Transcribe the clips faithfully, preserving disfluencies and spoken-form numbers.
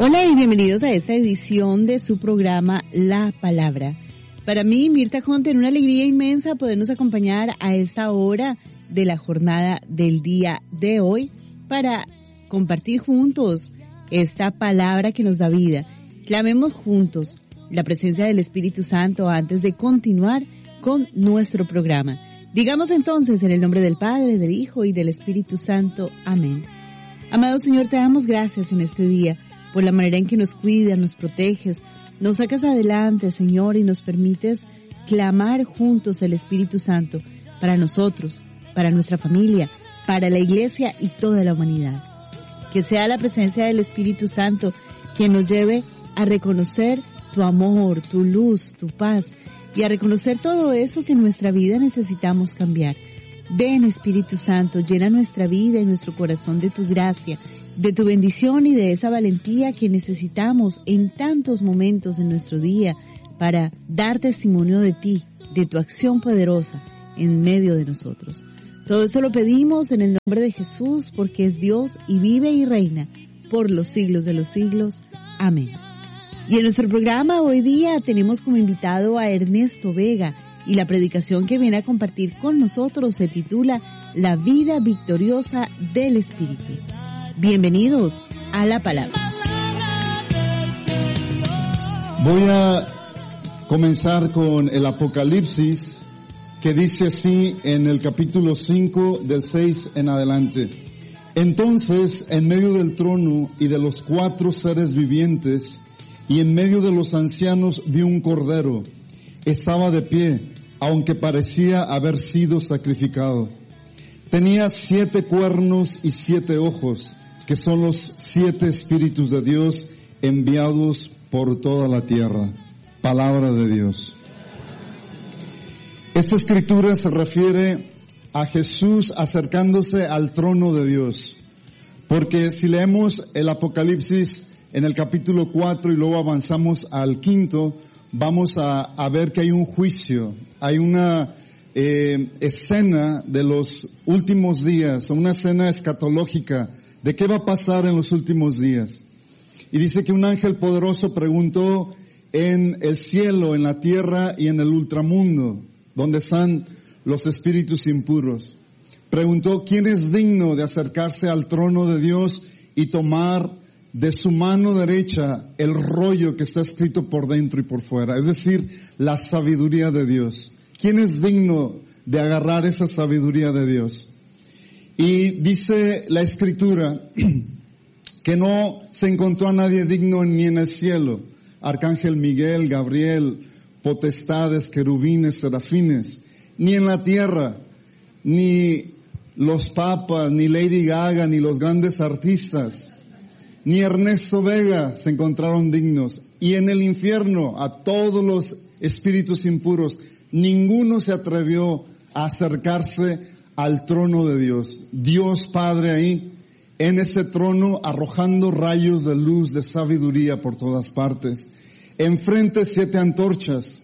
Hola y bienvenidos a esta edición de su programa La Palabra. Para mí, Mirta Conte, una alegría inmensa podernos acompañar a esta hora de la jornada del día de hoy para compartir juntos esta palabra que nos da vida. Clamemos juntos la presencia del Espíritu Santo antes de continuar con nuestro programa. Digamos entonces en el nombre del Padre, del Hijo y del Espíritu Santo. Amén. Amado Señor, te damos gracias en este día por la manera en que nos cuidas, nos proteges, nos sacas adelante, Señor, y nos permites clamar juntos el Espíritu Santo para nosotros, para nuestra familia, para la iglesia y toda la humanidad. Que sea la presencia del Espíritu Santo quien nos lleve a reconocer tu amor, tu luz, tu paz y a reconocer todo eso que en nuestra vida necesitamos cambiar. Ven, Espíritu Santo, llena nuestra vida y nuestro corazón de tu gracia, de tu bendición y de esa valentía que necesitamos en tantos momentos en nuestro día para dar testimonio de ti, de tu acción poderosa en medio de nosotros. Todo eso lo pedimos en el nombre de Jesús, porque es Dios y vive y reina por los siglos de los siglos. Amén. Y en nuestro programa hoy día tenemos como invitado a Ernesto Vega, y la predicación que viene a compartir con nosotros se titula La vida victoriosa del Espíritu. Bienvenidos a La Palabra. Voy a comenzar con el Apocalipsis, que dice así en el capítulo cinco, del seis en adelante. Entonces, en medio del trono y de los cuatro seres vivientes, y en medio de los ancianos vi un cordero. Estaba de pie, aunque parecía haber sido sacrificado. Tenía siete cuernos y siete ojos, que son los siete espíritus de Dios enviados por toda la tierra. Palabra de Dios. Esta escritura se refiere a Jesús acercándose al trono de Dios. Porque si leemos el Apocalipsis en el capítulo cuatro y luego avanzamos al quinto, vamos a, a ver que hay un juicio, hay una eh, escena de los últimos días, una escena escatológica de qué va a pasar en los últimos días. Y dice que un ángel poderoso preguntó en el cielo, en la tierra y en el ultramundo, donde están los espíritus impuros. Preguntó quién es digno de acercarse al trono de Dios y tomar de su mano derecha el rollo que está escrito por dentro y por fuera, es decir, la sabiduría de Dios. ¿Quién es digno de agarrar esa sabiduría de Dios? Y dice la Escritura que no se encontró a nadie digno ni en el cielo. Arcángel Miguel, Gabriel, potestades, querubines, serafines, ni en la tierra, ni los papas, ni Lady Gaga, ni los grandes artistas, ni Ernesto Vega se encontraron dignos. Y en el infierno, a todos los espíritus impuros, ninguno se atrevió a acercarse al trono de Dios. Dios Padre ahí, en ese trono, arrojando rayos de luz, de sabiduría por todas partes. Enfrente siete antorchas,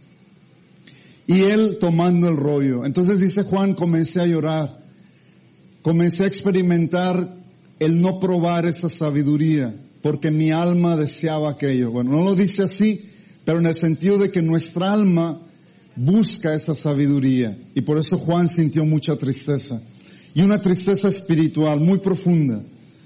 y Él tomando el rollo. Entonces dice Juan, comencé a llorar, comencé a experimentar el no probar esa sabiduría, porque mi alma deseaba aquello. Bueno, no lo dice así, pero en el sentido de que nuestra alma busca esa sabiduría. Y por eso Juan sintió mucha tristeza. Y una tristeza espiritual muy profunda.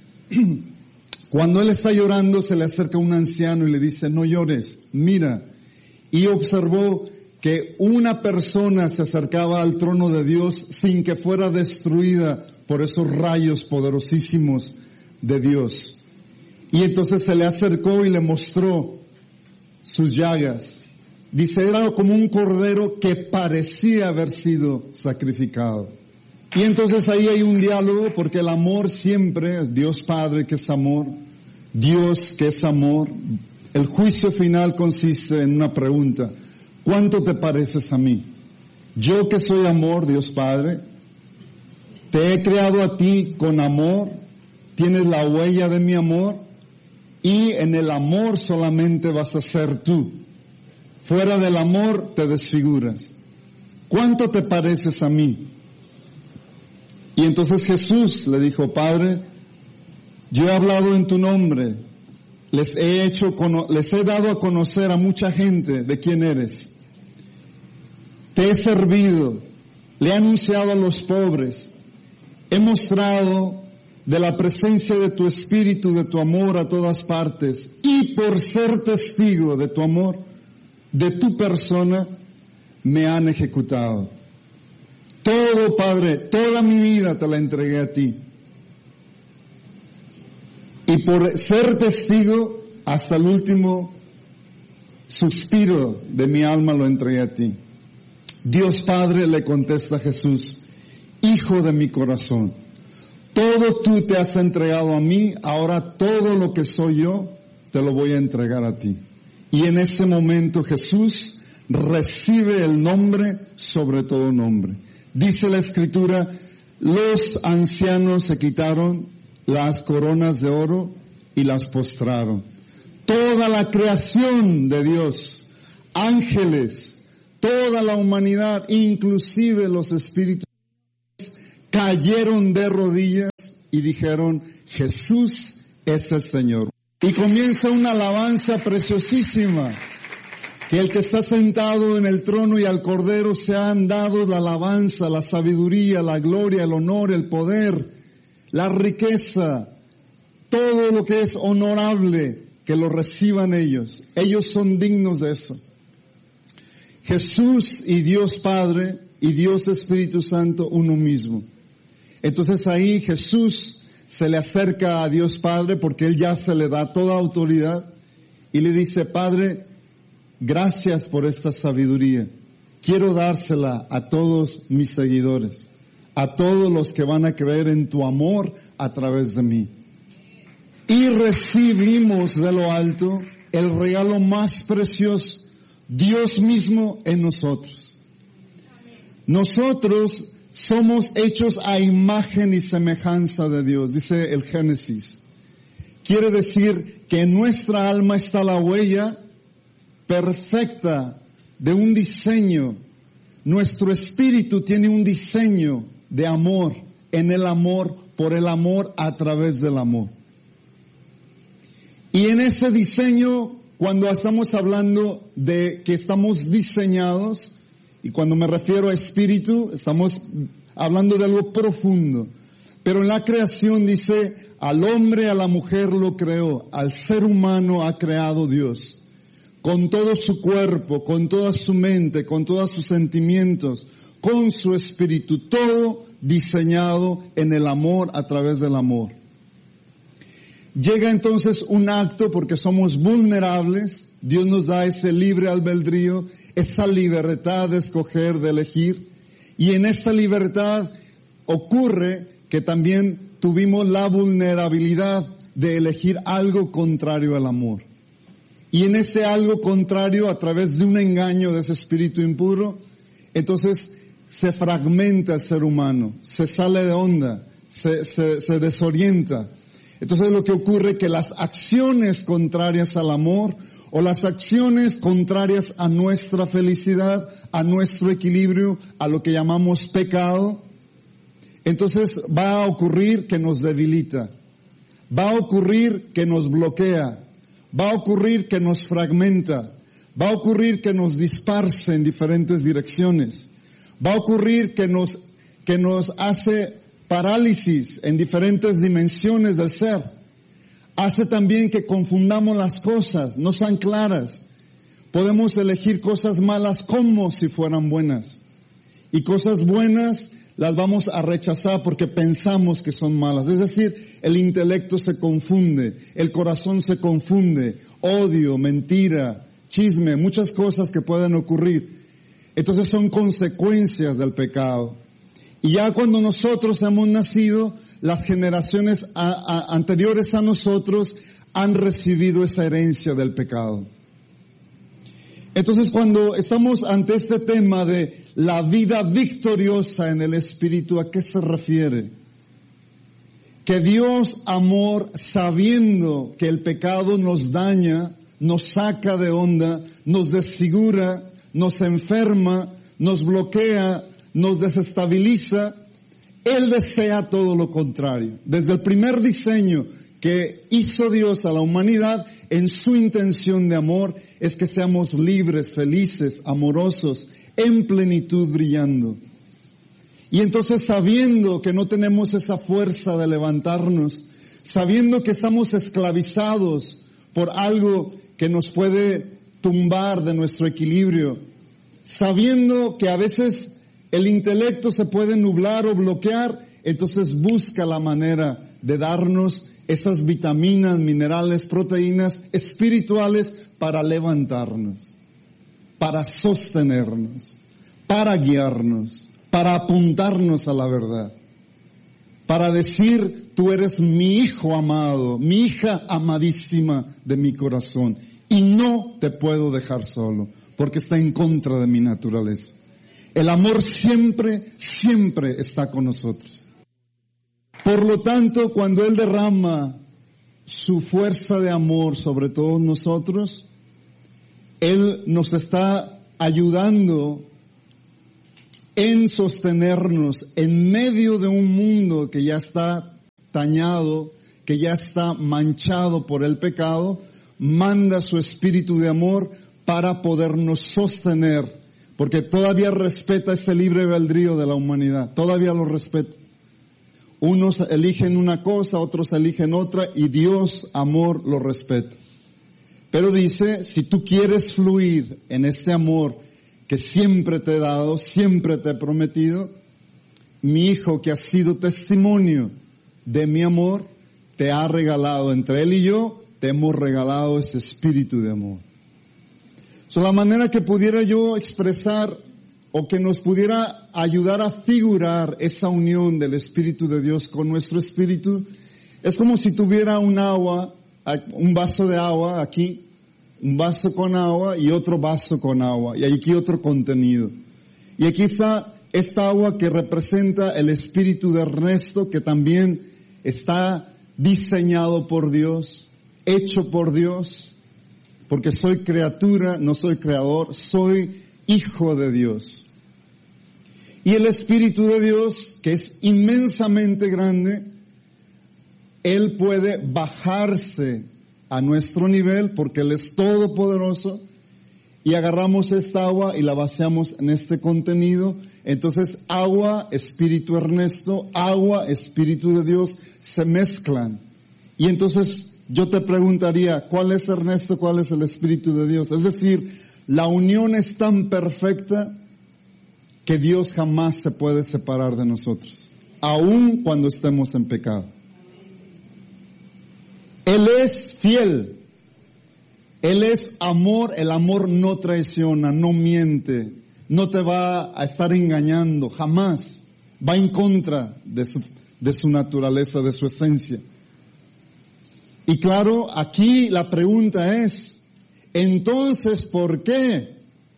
Cuando él está llorando, se le acerca un anciano y le dice, no llores, mira. Y observó que una persona se acercaba al trono de Dios sin que fuera destruida por esos rayos poderosísimos de Dios. Y entonces se le acercó y le mostró sus llagas. Dice, era como un cordero que parecía haber sido sacrificado. Y entonces ahí hay un diálogo, porque el amor siempre, Dios Padre que es amor, Dios que es amor. El juicio final consiste en una pregunta, ¿cuánto te pareces a mí? Yo que soy amor, Dios Padre, te he creado a ti con amor, tienes la huella de mi amor, y en el amor solamente vas a ser tú. Fuera del amor te desfiguras. ¿Cuánto te pareces a mí? Y entonces Jesús le dijo, Padre, yo he hablado en tu nombre, les he hecho, les he dado a conocer a mucha gente de quién eres. Te he servido, le he anunciado a los pobres, he mostrado de la presencia de tu espíritu, de tu amor a todas partes, y por ser testigo de tu amor, de tu persona, me han ejecutado. Todo, Padre, toda mi vida te la entregué a ti. Y por ser testigo, hasta el último suspiro de mi alma lo entregué a ti. Dios Padre le contesta a Jesús, Hijo de mi corazón, todo tú te has entregado a mí, ahora todo lo que soy yo te lo voy a entregar a ti. Y en ese momento Jesús recibe el nombre sobre todo nombre. Dice la Escritura, los ancianos se quitaron las coronas de oro y las postraron. Toda la creación de Dios, ángeles, toda la humanidad, inclusive los espíritus, cayeron de rodillas y dijeron, Jesús es el Señor. Y comienza una alabanza preciosísima, que el que está sentado en el trono y al Cordero se han dado la alabanza, la sabiduría, la gloria, el honor, el poder, la riqueza, todo lo que es honorable, que lo reciban ellos. Ellos son dignos de eso. Jesús y Dios Padre y Dios Espíritu Santo uno mismo. Entonces ahí Jesús se le acerca a Dios Padre porque Él ya se le da toda autoridad y le dice, Padre, gracias por esta sabiduría. Quiero dársela a todos mis seguidores, a todos los que van a creer en tu amor a través de mí. Y recibimos de lo alto el regalo más precioso, Dios mismo en nosotros. Nosotros somos hechos a imagen y semejanza de Dios, dice el Génesis. Quiere decir que en nuestra alma está la huella perfecta de un diseño. Nuestro espíritu tiene un diseño de amor, en el amor, por el amor, a través del amor. Y en ese diseño, cuando estamos hablando de que estamos diseñados, y cuando me refiero a espíritu, estamos hablando de algo profundo. Pero en la creación dice, al hombre, a la mujer lo creó, al ser humano ha creado Dios. Con todo su cuerpo, con toda su mente, con todos sus sentimientos, con su espíritu, todo diseñado en el amor, a través del amor. Llega entonces un acto, porque somos vulnerables, Dios nos da ese libre albedrío, esa libertad de escoger, de elegir, y en esa libertad ocurre que también tuvimos la vulnerabilidad de elegir algo contrario al amor. Y en ese algo contrario, a través de un engaño de ese espíritu impuro, entonces se fragmenta el ser humano, se sale de onda, se, se, se desorienta. Entonces lo que ocurre es que las acciones contrarias al amor, o las acciones contrarias a nuestra felicidad, a nuestro equilibrio, a lo que llamamos pecado, entonces va a ocurrir que nos debilita, va a ocurrir que nos bloquea, va a ocurrir que nos fragmenta, va a ocurrir que nos dispersa en diferentes direcciones, va a ocurrir que nos, que nos hace parálisis en diferentes dimensiones del ser. Hace también que confundamos las cosas, no sean claras. Podemos elegir cosas malas como si fueran buenas. Y cosas buenas las vamos a rechazar porque pensamos que son malas. Es decir, el intelecto se confunde, el corazón se confunde, odio, mentira, chisme, muchas cosas que pueden ocurrir. Entonces son consecuencias del pecado. Y ya cuando nosotros hemos nacido, las generaciones a, a, anteriores a nosotros han recibido esa herencia del pecado. Entonces cuando estamos ante este tema de la vida victoriosa en el Espíritu, ¿a qué se refiere? Que Dios, amor, sabiendo que el pecado nos daña, nos saca de onda, nos desfigura, nos enferma, nos bloquea, nos desestabiliza, Él desea todo lo contrario. Desde el primer diseño que hizo Dios a la humanidad, en su intención de amor es que seamos libres, felices, amorosos, en plenitud brillando. Y entonces, sabiendo que no tenemos esa fuerza de levantarnos, sabiendo que estamos esclavizados por algo que nos puede tumbar de nuestro equilibrio, sabiendo que a veces el intelecto se puede nublar o bloquear, entonces busca la manera de darnos esas vitaminas, minerales, proteínas espirituales para levantarnos, para sostenernos, para guiarnos, para apuntarnos a la verdad, para decir, tú eres mi hijo amado, mi hija amadísima de mi corazón, y no te puedo dejar solo, porque está en contra de mi naturaleza. El amor siempre, siempre está con nosotros. Por lo tanto, cuando Él derrama su fuerza de amor sobre todos nosotros, Él nos está ayudando en sostenernos en medio de un mundo que ya está dañado, que ya está manchado por el pecado. Manda su espíritu de amor para podernos sostener, porque todavía respeta ese libre albedrío de la humanidad, todavía lo respeta. Unos eligen una cosa, otros eligen otra, y Dios, amor, lo respeta. Pero dice, si tú quieres fluir en este amor que siempre te he dado, siempre te he prometido, mi hijo que ha sido testimonio de mi amor, te ha regalado, entre él y yo, te hemos regalado ese espíritu de amor. So, la manera que pudiera yo expresar o que nos pudiera ayudar a figurar esa unión del Espíritu de Dios con nuestro espíritu, es como si tuviera un agua, un vaso de agua aquí, un vaso con agua y otro vaso con agua, y aquí otro contenido. Y aquí está esta agua que representa el espíritu de Ernesto, que también está diseñado por Dios, hecho por Dios, porque soy criatura, no soy creador, soy hijo de Dios. Y el Espíritu de Dios, que es inmensamente grande, Él puede bajarse a nuestro nivel porque Él es todopoderoso, y agarramos esta agua y la vaciamos en este contenido. Entonces agua, Espíritu Ernesto, agua, Espíritu de Dios se mezclan. Y entonces yo te preguntaría, ¿cuál es Ernesto? ¿Cuál es el Espíritu de Dios? Es decir, la unión es tan perfecta que Dios jamás se puede separar de nosotros, aun cuando estemos en pecado. Él es fiel, Él es amor, el amor no traiciona, no miente, no te va a estar engañando, jamás, va en contra de su, de su naturaleza, de su esencia. Y claro, aquí la pregunta es, entonces, ¿por qué?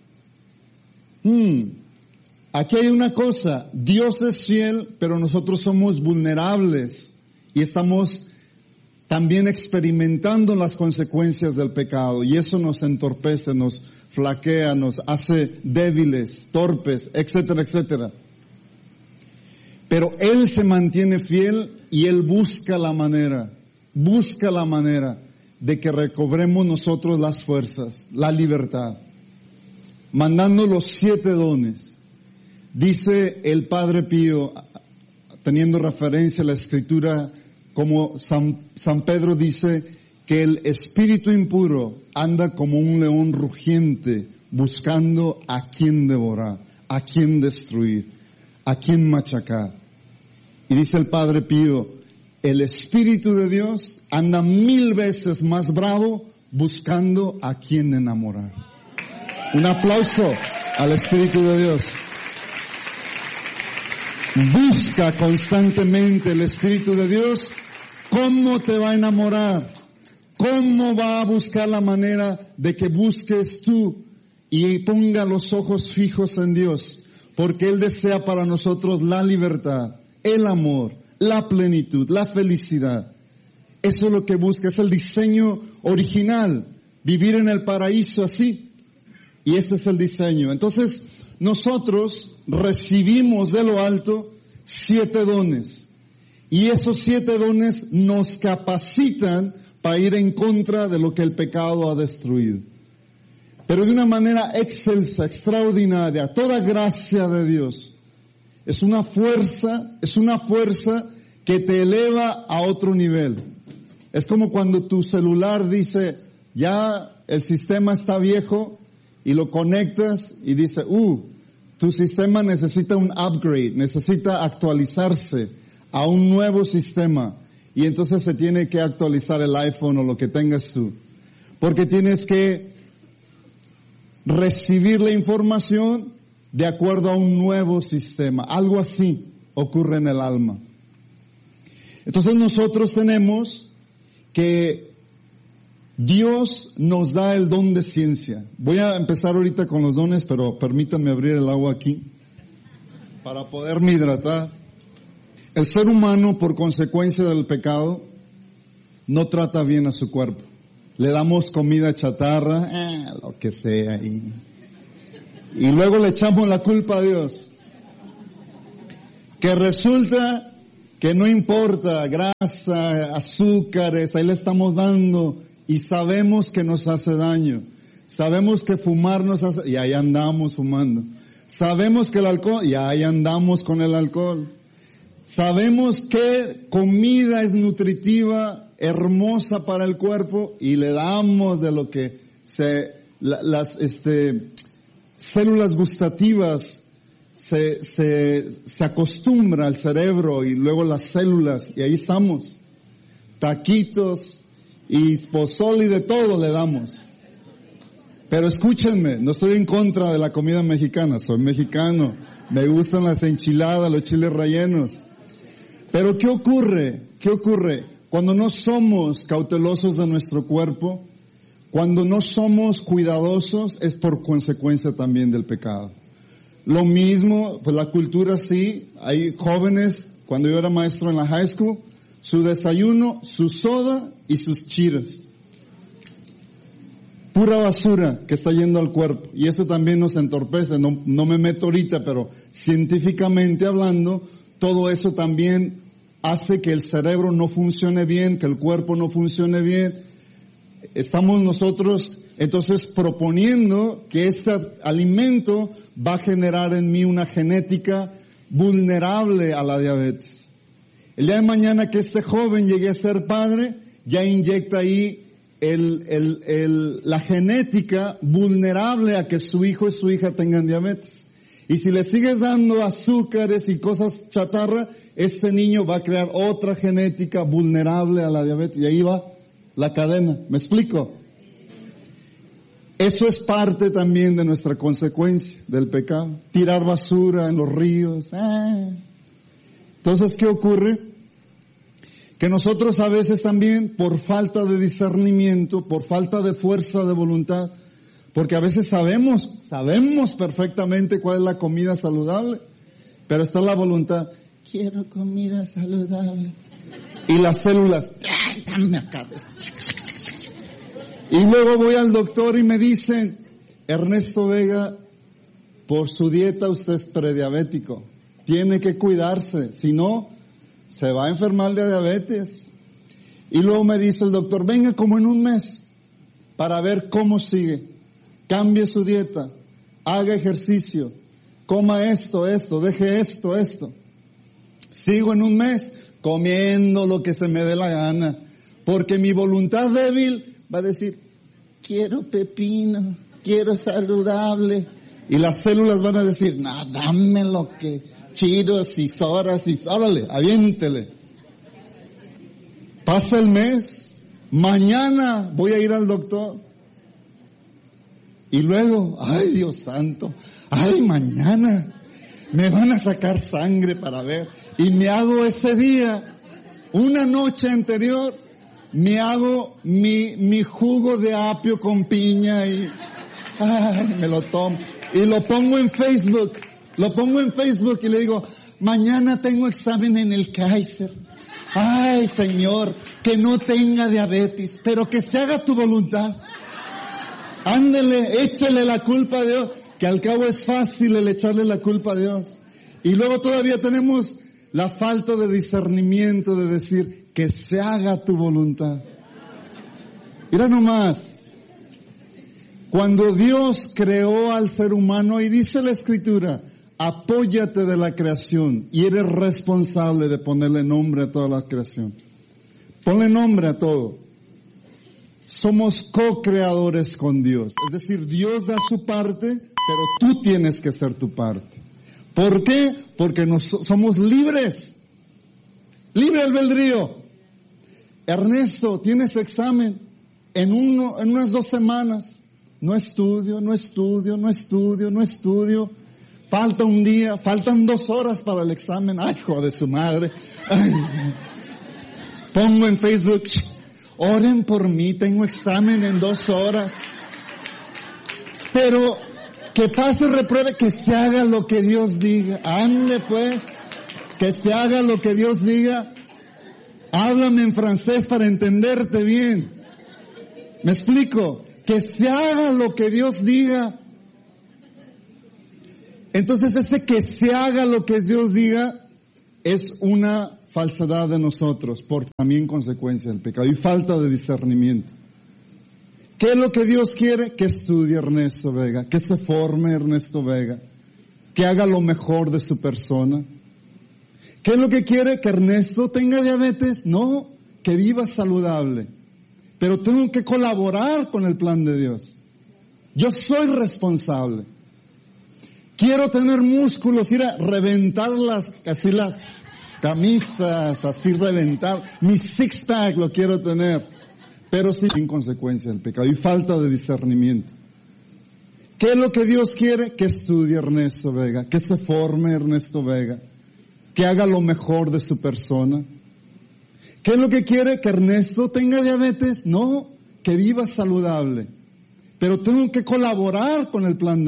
Hmm, aquí hay una cosa, Dios es fiel, pero nosotros somos vulnerables y estamos también experimentando las consecuencias del pecado, y eso nos entorpece, nos flaquea, nos hace débiles, torpes, etcétera, etcétera. Pero Él se mantiene fiel y Él busca la manera, busca la manera de que recobremos nosotros las fuerzas, la libertad, mandando los siete dones. Dice el Padre Pío, teniendo referencia a la Escritura, como San, San Pedro dice, que el espíritu impuro anda como un león rugiente buscando a quien devorar, a quien destruir, a quien machacar. Y dice el Padre Pío, el Espíritu de Dios anda mil veces más bravo buscando a quien enamorar. Un aplauso al Espíritu de Dios. Busca constantemente el Espíritu de Dios. ¿Cómo te va a enamorar? ¿Cómo va a buscar la manera de que busques tú y ponga los ojos fijos en Dios? Porque Él desea para nosotros la libertad, el amor, la plenitud, la felicidad. Eso es lo que busca, es el diseño original, vivir en el paraíso así. Y ese es el diseño. Entonces, nosotros recibimos de lo alto siete dones. Y esos siete dones nos capacitan para ir en contra de lo que el pecado ha destruido. Pero de una manera excelsa, extraordinaria, toda gracia de Dios. Es una fuerza, es una fuerza que te eleva a otro nivel. Es como cuando tu celular dice, ya el sistema está viejo, y lo conectas y dice, uh, tu sistema necesita un upgrade, necesita actualizarse a un nuevo sistema. Y entonces se tiene que actualizar el iPhone o lo que tengas tú. Porque tienes que recibir la información de acuerdo a un nuevo sistema. Algo así ocurre en el alma. Entonces nosotros tenemos que Dios nos da el don de ciencia. Voy a empezar ahorita con los dones, pero permítanme abrir el agua aquí para poderme hidratar. El ser humano, por consecuencia del pecado, no trata bien a su cuerpo. Le damos comida chatarra, eh, lo que sea, y, y luego le echamos la culpa a Dios. Que resulta que no importa, grasa, azúcares, ahí le estamos dando, y sabemos que nos hace daño. Sabemos que fumar nos hace, y ahí andamos fumando. Sabemos que el alcohol, y ahí andamos con el alcohol. Sabemos que comida es nutritiva, hermosa para el cuerpo, y le damos de lo que se, la, las, este, células gustativas se, se, se acostumbra al cerebro y luego las células, y ahí estamos. Taquitos y pozole y de todo le damos. Pero escúchenme, no estoy en contra de la comida mexicana, soy mexicano, me gustan las enchiladas, los chiles rellenos. Pero ¿qué ocurre? ¿Qué ocurre? Cuando no somos cautelosos de nuestro cuerpo, cuando no somos cuidadosos, es por consecuencia también del pecado. Lo mismo, pues la cultura sí, hay jóvenes, cuando yo era maestro en la high school, su desayuno, su soda y sus chiras. Pura basura que está yendo al cuerpo. Y eso también nos entorpece. No, no me meto ahorita, pero científicamente hablando, todo eso también hace que el cerebro no funcione bien, que el cuerpo no funcione bien. Estamos nosotros entonces proponiendo que este alimento va a generar en mí una genética vulnerable a la diabetes. El día de mañana que este joven llegue a ser padre, ya inyecta ahí el, el, el, la genética vulnerable a que su hijo y su hija tengan diabetes. Y si le sigues dando azúcares y cosas chatarra, este niño va a crear otra genética vulnerable a la diabetes. Y ahí va la cadena. ¿Me explico? Eso es parte también de nuestra consecuencia del pecado. Tirar basura en los ríos. Ah. Entonces, ¿qué ocurre? Que nosotros a veces también, por falta de discernimiento, por falta de fuerza de voluntad, porque a veces sabemos, sabemos perfectamente cuál es la comida saludable, pero está la voluntad. Quiero comida saludable. Y las células, ¡ay, dame acá! Y luego voy al doctor y me dicen, Ernesto Vega, por su dieta usted es prediabético. Tiene que cuidarse, si no, se va a enfermar de diabetes. Y luego me dice el doctor, venga como en un mes, para ver cómo sigue. Cambie su dieta, haga ejercicio, coma esto, esto, deje esto, esto. Sigo en un mes comiendo lo que se me dé la gana, porque mi voluntad débil va a decir, quiero pepino, quiero saludable. Y las células van a decir, no, dame lo que... chiros y soras y órale, aviéntele. Pasa el mes, mañana voy a ir al doctor. Y luego, ay Dios santo, ay mañana me van a sacar sangre para ver. Y me hago ese día, una noche anterior, me hago mi, mi jugo de apio con piña y, ay, me lo tomo. Y lo pongo en Facebook. Lo pongo en Facebook y le digo, mañana tengo examen en el Kaiser. Ay, Señor, que no tenga diabetes, pero que se haga tu voluntad. Ándele, échele la culpa a Dios, que al cabo es fácil el echarle la culpa a Dios. Y luego todavía tenemos la falta de discernimiento de decir, que se haga tu voluntad. Mira nomás. Cuando Dios creó al ser humano, y dice la Escritura, apóyate de la creación y eres responsable de ponerle nombre a toda la creación. Ponle nombre a todo. Somos co-creadores con Dios. Es decir, Dios da su parte, pero tú tienes que hacer tu parte. ¿Por qué? Porque nos, somos libres. Libre albedrío. Ernesto, tienes examen en, uno, en unas dos semanas. No estudio, no estudio, no estudio, no estudio. Falta un día, faltan dos horas para el examen. Ay, hijo de su madre. Ay. Pongo en Facebook, oren por mí, tengo examen en dos horas. Pero que pase y repruebe, que se haga lo que Dios diga. Ande pues, que se haga lo que Dios diga. Háblame en francés para entenderte bien. ¿Me explico? Que se haga lo que Dios diga. Entonces ese que se haga lo que Dios diga es una falsedad de nosotros, por también consecuencia del pecado y falta de discernimiento. ¿Qué es lo que Dios quiere? Que estudie Ernesto Vega, que se forme Ernesto Vega, que haga lo mejor de su persona. ¿Qué es lo que quiere? Que Ernesto tenga diabetes. No, que viva saludable. Pero tengo que colaborar con el plan de Dios. Yo soy responsable. Quiero tener músculos, ir a reventar las, así las camisas, así reventar. Mi six pack lo quiero tener. Pero sí, en consecuencia del pecado y falta de discernimiento. ¿Qué es lo que Dios quiere? Que estudie Ernesto Vega, que se forme Ernesto Vega, que haga lo mejor de su persona. ¿Qué es lo que quiere? ¿Que Ernesto tenga diabetes? No, que viva saludable. Pero tengo que colaborar con el plan de